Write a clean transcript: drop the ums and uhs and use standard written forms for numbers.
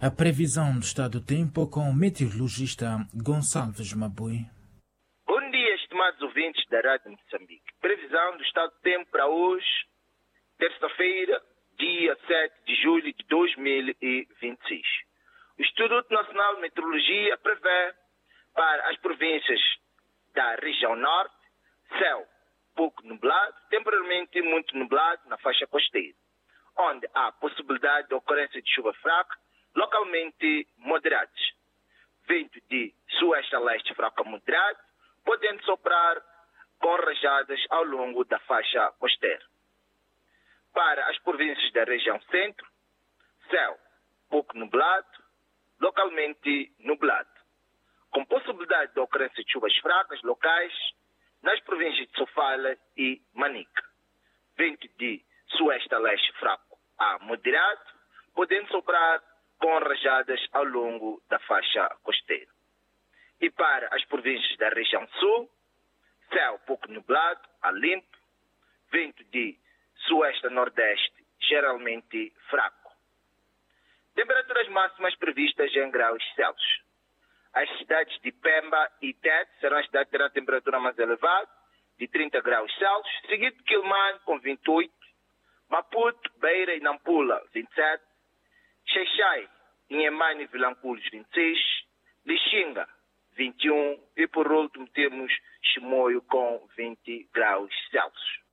A previsão do estado do tempo com o meteorologista Gonçalves Mabui. Bom dia, estimados ouvintes da Rádio Moçambique. Previsão do estado do tempo para hoje, terça-feira, dia 7 de julho de 2026. O Instituto Nacional de Meteorologia prevê para as províncias da região norte, céu pouco nublado, temporariamente muito nublado na faixa costeira, onde há possibilidade de ocorrência de chuva fraca, localmente moderados. Vento de sueste a leste fraco a moderado, podendo soprar com rajadas ao longo da faixa costeira. Para as províncias da região centro, céu pouco nublado, localmente nublado, com possibilidade de ocorrência de chuvas fracas locais nas províncias de Sofala e Manica. Vento de sueste a leste fraco a moderado, podendo soprar com rajadas ao longo da faixa costeira. E para as províncias da região sul, céu pouco nublado a limpo, vento de sueste a nordeste geralmente fraco. Temperaturas máximas previstas em graus Celsius. As cidades de Pemba e Tete serão as cidades que terão a temperatura mais elevada, de 30 graus Celsius, seguido de Quilmane com 28, Maputo, Beira e Nampula 27, Xai-Xai, Inhemane e Vilanculos 26, Lixinga 21 e por último temos Chimoio com 20 graus Celsius.